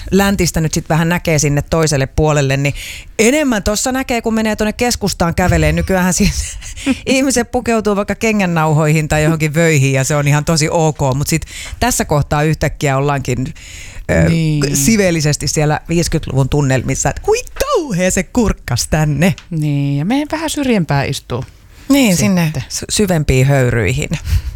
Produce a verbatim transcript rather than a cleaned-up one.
läntistä nyt sitten vähän näkee sinne toiselle puolelle, niin enemmän tuossa näkee, kun menee tuonne keskustaan kävelee. Nykyäänhän siis ihmiset pukeutuu vaikka kengännauhoihin tai johonkin vöihin ja se on ihan tosi ok, mutta sitten tässä kohtaa yhtäkkiä ollaankin ö, niin. siveellisesti siellä viisikymmentäluvun tunnelmissa, että kui kauhea se kurkkas tänne. Niin, ja meidän vähän syrjempää istuu. Niin, sitten sinne syvempiin höyryihin.